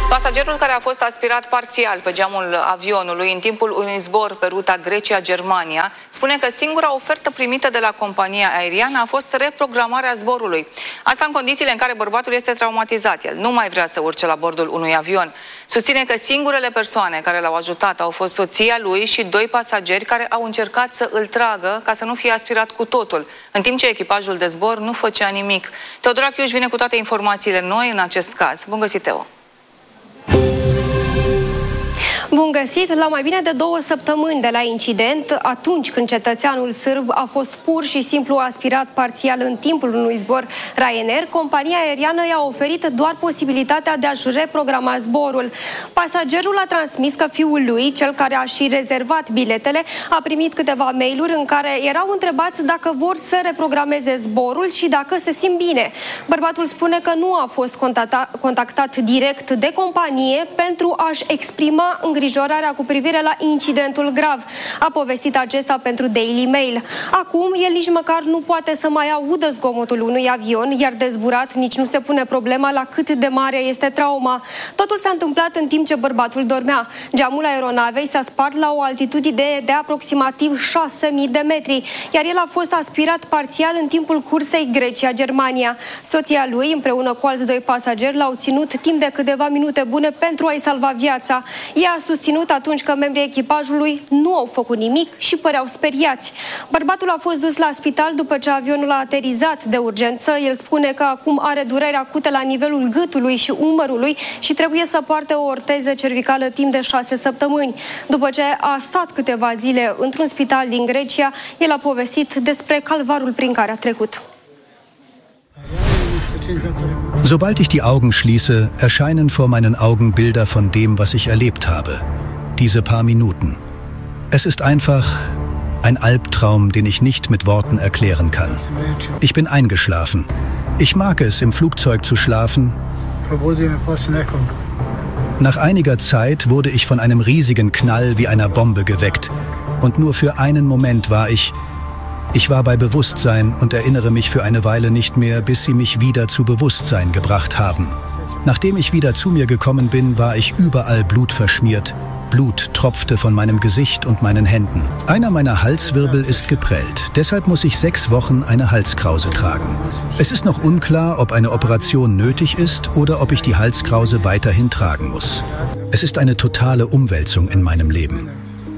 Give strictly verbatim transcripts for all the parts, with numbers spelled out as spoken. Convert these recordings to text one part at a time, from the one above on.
Pasagerul care a fost aspirat parțial pe geamul avionului în timpul unui zbor pe ruta Grecia-Germania spune că singura ofertă primită de la compania aeriană a fost reprogramarea zborului. Asta în condițiile în care bărbatul este traumatizat. El nu mai vrea să urce la bordul unui avion. Susține că singurele persoane care l-au ajutat au fost soția lui și doi pasageri care au încercat să îl tragă ca să nu fie aspirat cu totul, în timp ce echipajul de zbor nu făcea nimic. Teodorache își vine cu toate informațiile noi în acest caz. Bun găsit, Teo! Bun găsit! La mai bine de două săptămâni de la incident, atunci când cetățeanul sârb a fost pur și simplu aspirat parțial în timpul unui zbor Ryanair, compania aeriană i-a oferit doar posibilitatea de a-și reprograma zborul. Pasagerul a transmis că fiul lui, cel care a și rezervat biletele, a primit câteva mail-uri în care erau întrebați dacă vor să reprogrameze zborul și dacă se simt bine. Bărbatul spune că nu a fost contactat, contactat direct de companie pentru a-și exprima îngrijorarea cu privire la incidentul grav. A povestit acesta pentru Daily Mail. Acum, el nici măcar nu poate să mai audă zgomotul unui avion, iar de zburat nici nu se pune problema la cât de mare este trauma. Totul s-a întâmplat în timp ce bărbatul dormea. Geamul aeronavei s-a spart la o altitudine de aproximativ șase mii de metri, iar el a fost aspirat parțial în timpul cursei Grecia-Germania. Soția lui, împreună cu alți doi pasageri, l-au ținut timp de câteva minute bune pentru a-i salva viața. Ea a susținut atunci că membrii echipajului nu au făcut nimic și păreau speriați. Bărbatul a fost dus la spital după ce avionul a aterizat de urgență. El spune că acum are dureri acute la nivelul gâtului și umărului și trebuie să poarte o orteză cervicală timp de șase săptămâni. După ce a stat câteva zile într-un spital din Grecia, el a povestit despre calvarul prin care a trecut. Sobald ich die Augen schließe, erscheinen vor meinen Augen Bilder von dem, was ich erlebt habe. Diese paar Minuten. Es ist einfach ein Albtraum, den ich nicht mit Worten erklären kann. Ich bin eingeschlafen. Ich mag es, im Flugzeug zu schlafen. Nach einiger Zeit wurde ich von einem riesigen Knall wie einer Bombe geweckt. Und nur für einen Moment war ich... Ich war bei Bewusstsein und erinnere mich für eine Weile nicht mehr, bis sie mich wieder zu Bewusstsein gebracht haben. Nachdem ich wieder zu mir gekommen bin, war ich überall blutverschmiert. Blut tropfte von meinem Gesicht und meinen Händen. Einer meiner Halswirbel ist geprellt. Deshalb muss ich sechs Wochen eine Halskrause tragen. Es ist noch unklar, ob eine Operation nötig ist oder ob ich die Halskrause weiterhin tragen muss. Es ist eine totale Umwälzung in meinem Leben.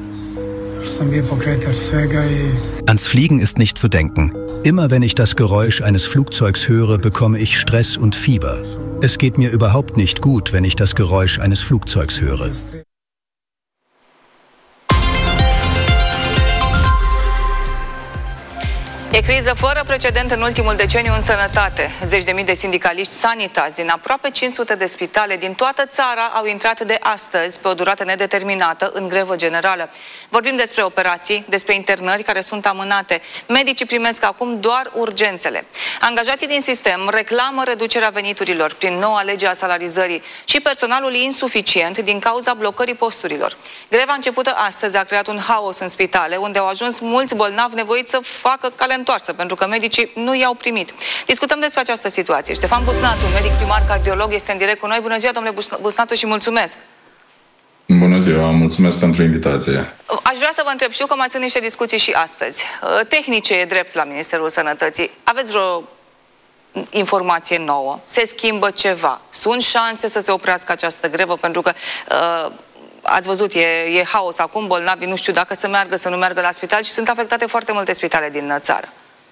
Ans Fliegen ist nicht zu denken. Immer wenn ich das Geräusch eines Flugzeugs höre, bekomme ich Stress und Fieber. Es geht mir überhaupt nicht gut, wenn ich das Geräusch eines Flugzeugs höre. E criză fără precedent în ultimul deceniu în sănătate. Zeci de mii de sindicaliști sanitați din aproape cinci sute de spitale din toată țara au intrat de astăzi pe o durată nedeterminată în grevă generală. Vorbim despre operații, despre internări care sunt amânate. Medicii primesc acum doar urgențele. Angajații din sistem reclamă reducerea veniturilor prin noua lege a salarizării și personalul insuficient din cauza blocării posturilor. Greva începută astăzi a creat un haos în spitale, unde au ajuns mulți bolnavi nevoiți să facă cale întoarsă, pentru că medicii nu i-au primit. Discutăm despre această situație. Ștefan Busnatu, medic primar cardiolog, este în direct cu noi. Bună ziua, domnule Busnatu, și mulțumesc! Bună ziua, mulțumesc pentru invitație. Aș vrea să vă întreb, știu că mai sunt niște discuții și astăzi. Tehnice e drept la Ministerul Sănătății. Aveți vreo informație nouă? Se schimbă ceva? Sunt șanse să se oprească această grevă? Pentru că uh, ați văzut, e, e haos acum, bolnavii nu știu dacă să meargă, să nu meargă la spital și sunt afectate foarte multe spitale din țară.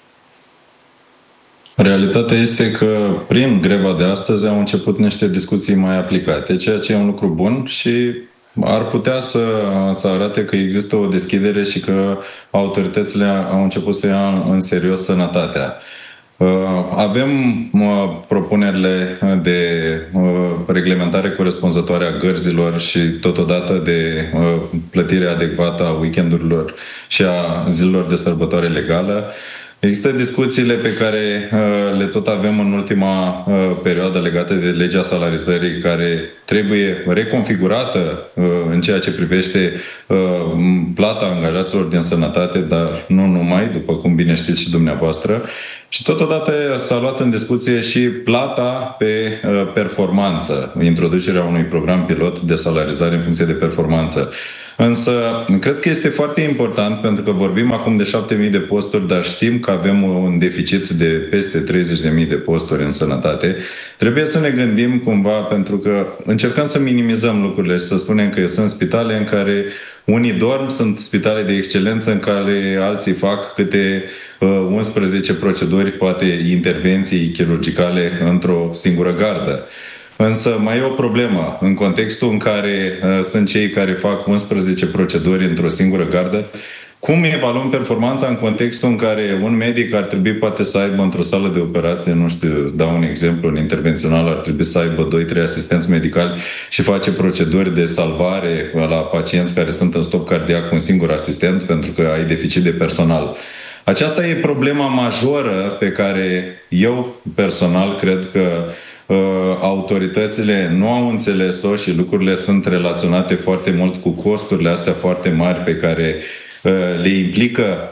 Realitatea este că prin greva de astăzi au început niște discuții mai aplicate, ceea ce e un lucru bun și ar putea să, să arate că există o deschidere și că autoritățile au început să ia în serios sănătatea. Avem propunerile de reglementare corespunzătoare a gărzilor și totodată de plătire adecvată a weekendurilor și a zilelor de sărbătoare legală. Există discuțiile pe care uh, le tot avem în ultima uh, perioadă legate de legea salarizării, care trebuie reconfigurată uh, în ceea ce privește uh, plata angajaților din sănătate, dar nu numai, după cum bine știți și dumneavoastră. Și totodată s-a luat în discuție și plata pe performanță, introducerea unui program pilot de salarizare în funcție de performanță. Însă, cred că este foarte important, pentru că vorbim acum de șapte mii de posturi, dar știm că avem un deficit de peste treizeci de mii de posturi în sănătate. Trebuie să ne gândim cumva, pentru că încercăm să minimizăm lucrurile și să spunem că sunt spitale în care unii dorm, sunt spitale de excelență în care alții fac câte unsprezece proceduri, poate intervenții chirurgicale într-o singură gardă. Însă mai e o problemă. În contextul în care uh, sunt cei care fac unsprezece proceduri într-o singură gardă, cum evaluăm performanța în contextul în care un medic ar trebui poate să aibă într-o sală de operație, nu știu, dau un exemplu, în intervențional ar trebui să aibă doi trei asistenți medicali și face proceduri de salvare la pacienți care sunt în stop cardiac cu un singur asistent pentru că ai deficit de personal. Aceasta e problema majoră pe care eu personal cred că uh, autoritățile nu au înțeles-o și lucrurile sunt relaționate foarte mult cu costurile astea foarte mari pe care uh, le implică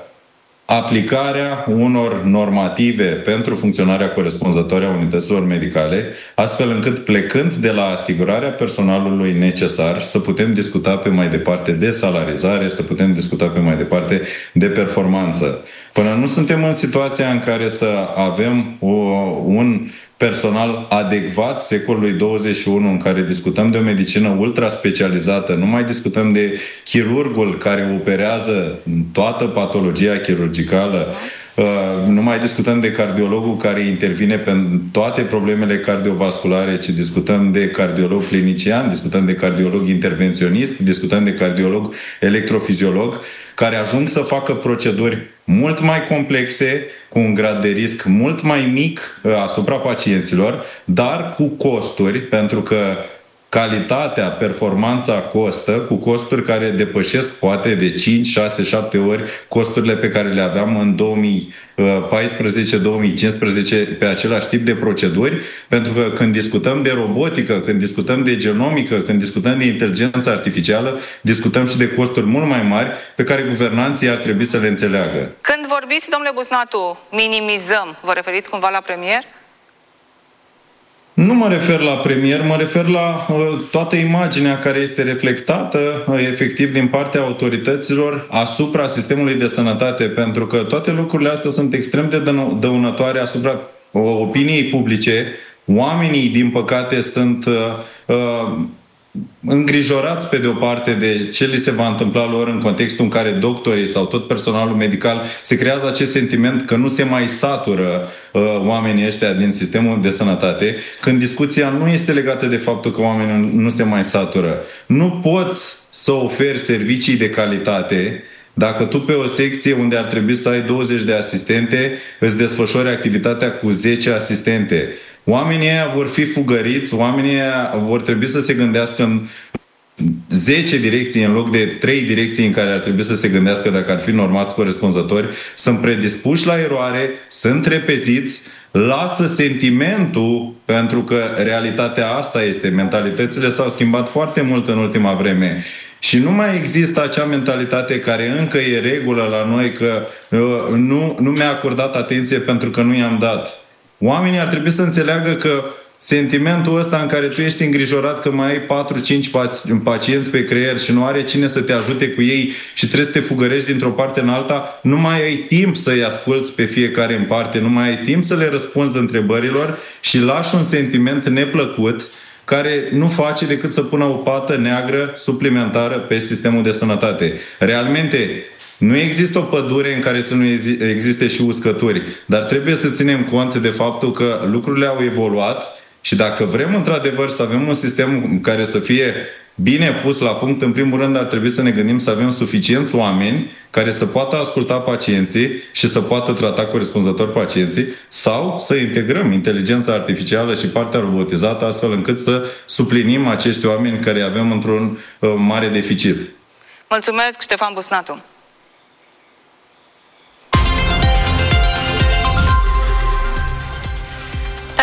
aplicarea unor normative pentru funcționarea corespunzătoare a unităților medicale, astfel încât, plecând de la asigurarea personalului necesar, să putem discuta pe mai departe de salarizare, să putem discuta pe mai departe de performanță. Până nu suntem în situația în care să avem o, un personal adecvat secolului douăzeci și unu, în care discutăm de o medicină ultra-specializată, nu mai discutăm de chirurgul care operează toată patologia chirurgicală, nu mai discutăm de cardiologul care intervine pe toate problemele cardiovasculare, ci discutăm de cardiolog clinician, discutăm de cardiolog intervenționist, discutăm de cardiolog electrofiziolog, care ajung să facă proceduri mult mai complexe, cu un grad de risc mult mai mic asupra pacienților, dar cu costuri, pentru că calitatea, performanța costă, cu costuri care depășesc poate de cinci, șase, șapte ori costurile pe care le aveam în două mii paisprezece două mii cincisprezece pe același tip de proceduri, pentru că când discutăm de robotică, când discutăm de genomică, când discutăm de inteligență artificială, discutăm și de costuri mult mai mari pe care guvernanții ar trebui să le înțeleagă. Când vorbiți, domnule Busnatu, minimizăm, vă referiți cumva la premier? Nu mă refer la premier, mă refer la uh, toată imaginea care este reflectată uh, efectiv din partea autorităților asupra sistemului de sănătate, pentru că toate lucrurile astea sunt extrem de dăunătoare asupra uh, opiniei publice. Oamenii, din păcate, sunt uh, uh, îngrijorați pe de o parte de ce li se va întâmpla lor în contextul în care doctorii sau tot personalul medical se creează acest sentiment că nu se mai satură uh, oamenii ăștia din sistemul de sănătate, când discuția nu este legată de faptul că oamenii nu se mai satură. Nu poți să oferi servicii de calitate dacă tu pe o secție unde ar trebui să ai douăzeci de asistente îți desfășori activitatea cu zece asistente. Oamenii ăia vor fi fugăriți, oamenii ăia vor trebui să se gândească în zece direcții în loc de trei direcții în care ar trebui să se gândească dacă ar fi normați corespunzători. Sunt predispuși la eroare, sunt repeziți, lasă sentimentul, pentru că realitatea asta este. Mentalitățile s-au schimbat foarte mult în ultima vreme. Și nu mai există acea mentalitate care încă e regulă la noi, că uh, nu, nu mi-a acordat atenție pentru că nu i-am dat. Oamenii ar trebui să înțeleagă că sentimentul ăsta în care tu ești îngrijorat că mai ai patru cinci pacienți pe creier și nu are cine să te ajute cu ei și trebuie să te fugărești dintr-o parte în alta, nu mai ai timp să-i asculți pe fiecare în parte, nu mai ai timp să le răspunzi întrebărilor și lași un sentiment neplăcut care nu face decât să pună o pată neagră suplimentară pe sistemul de sănătate. Realmente, nu există o pădure în care să nu existe și uscături, dar trebuie să ținem cont de faptul că lucrurile au evoluat și dacă vrem într-adevăr să avem un sistem care să fie bine pus la punct, în primul rând ar trebui să ne gândim să avem suficienți oameni care să poată asculta pacienții și să poată trata corespunzător pacienții, sau să integrăm inteligența artificială și partea robotizată astfel încât să suplinim acești oameni care avem într-un uh, mare deficit. Mulțumesc, Ștefan Busnatu.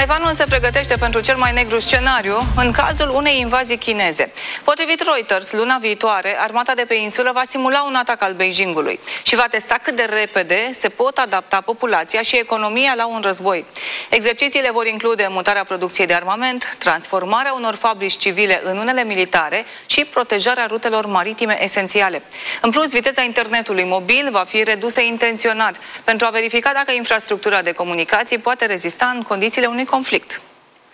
Taiwanul se pregătește pentru cel mai negru scenariu în cazul unei invazii chineze. Potrivit Reuters, luna viitoare, armata de pe insulă va simula un atac al Beijingului și va testa cât de repede se pot adapta populația și economia la un război. Exercițiile vor include mutarea producției de armament, transformarea unor fabrici civile în unele militare și protejarea rutelor maritime esențiale. În plus, viteza internetului mobil va fi redusă intenționat pentru a verifica dacă infrastructura de comunicații poate rezista în condițiile unui conflict.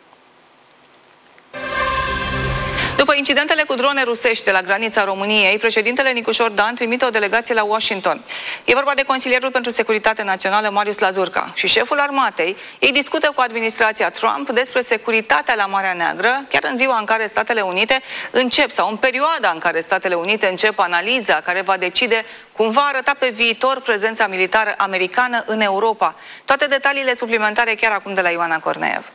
După incidentele cu drone rusești de la granița României, președintele Nicușor Dan trimite o delegație la Washington. E vorba de consilierul pentru securitate națională Marius Lazurca și șeful armatei. Ei discută cu administrația Trump despre securitatea la Marea Neagră, chiar în ziua în care Statele Unite încep, sau în perioada în care Statele Unite încep analiza care va decide cum va arăta pe viitor prezența militară americană în Europa. Toate detaliile suplimentare chiar acum de la Ioana Corneev.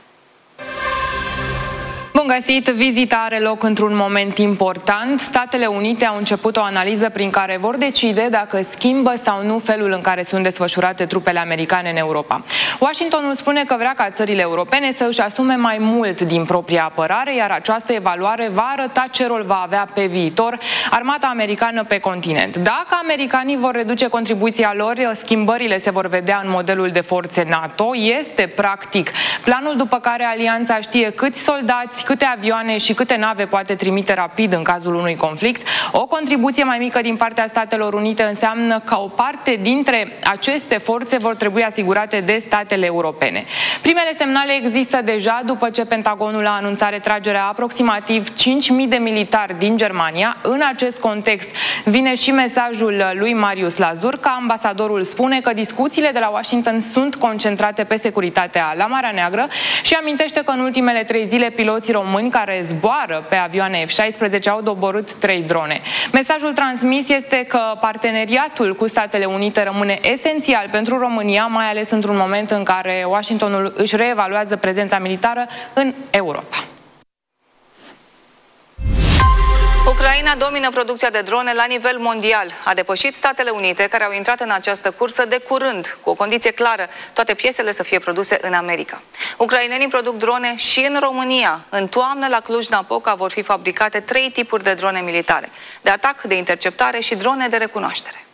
Bun găsit! Vizita are loc într-un moment important. Statele Unite au început o analiză prin care vor decide dacă schimbă sau nu felul în care sunt desfășurate trupele americane în Europa. Washingtonul spune că vrea ca țările europene să își asume mai mult din propria apărare, iar această evaluare va arăta ce rol va avea pe viitor armata americană pe continent. Dacă americanii vor reduce contribuția lor, schimbările se vor vedea în modelul de forțe NATO. Este, practic, planul după care alianța știe câți soldați, câte avioane și câte nave poate trimite rapid în cazul unui conflict. O contribuție mai mică din partea Statelor Unite înseamnă că o parte dintre aceste forțe vor trebui asigurate de statele europene. Primele semnale există deja după ce Pentagonul a anunțat retragerea aproximativ cinci mii de militari din Germania. În acest context vine și mesajul lui Marius Lazurca. Ambasadorul spune că discuțiile de la Washington sunt concentrate pe securitatea la Marea Neagră și amintește că în ultimele trei zile piloții români care zboară pe avioane F șaisprezece au doborât trei drone. Mesajul transmis este că parteneriatul cu Statele Unite rămâne esențial pentru România, mai ales într-un moment în care Washingtonul își reevaluează prezența militară în Europa. Ucraina domină producția de drone la nivel mondial. A depășit Statele Unite, care au intrat în această cursă de curând, cu o condiție clară: toate piesele să fie produse în America. Ucrainenii produc drone și în România. În toamnă, la Cluj-Napoca, vor fi fabricate trei tipuri de drone militare: de atac, de interceptare și drone de recunoaștere.